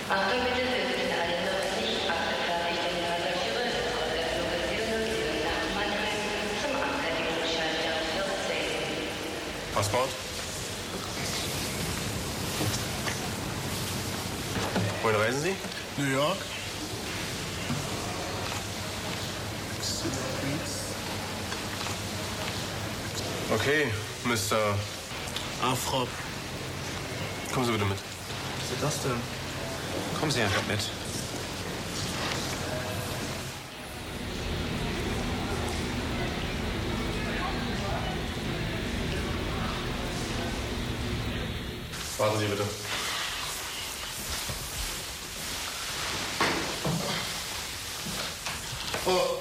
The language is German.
Achtung bitte, wir bitten alle noch nicht abgefertigten Passagiere aus der Fluggesellschaft nach Mannheim zum Abfertigungsschalter 14. Passport? Wohin reisen Sie? New York. Okay, Mr. Afrop. Kommen Sie bitte mit. Was ist das denn? Kommen Sie einfach mit. Warten Sie bitte. Oh.